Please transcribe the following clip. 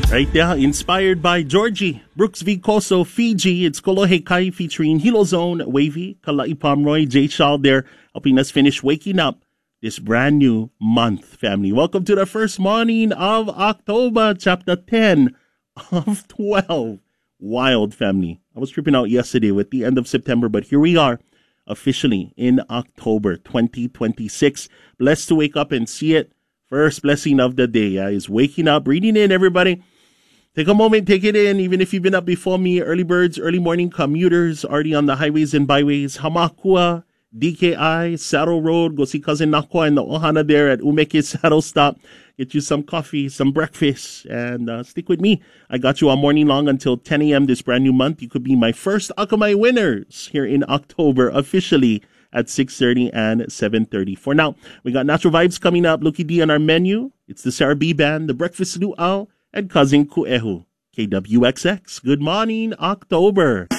Right there, inspired by Georgie, Brooks V. Koso, Fiji. It's Kolohe Kai featuring Hilo Zone, Wavy, Kalai Pomroy, Jay Shaw there, helping us finish waking up this brand new month, family. Welcome to the first morning of October, chapter 10 of 12. Wild, family. I was tripping out yesterday with the end of September, but here we are, officially in October 2026. Blessed to wake up and see it. First blessing of the day is waking up, reading in, everybody. Take a moment, take it in, even if you've been up before me. Early birds, early morning commuters, already on the highways and byways. Hamakua, DKI, Saddle Road. Go see Cousin Nakwa and the Ohana there at Umeke Saddle Stop. Get you some coffee, some breakfast, and stick with me. I got you all morning long until 10 a.m. this brand new month. You could be my first Akamai winners here in October, officially at 6:30 and 7:30. For now, we got Natural Vibes coming up. Lucky D on our menu. It's the Sarah B Band, the Breakfast Luau, and Cousin Kuehu. KWXX. Good morning, October.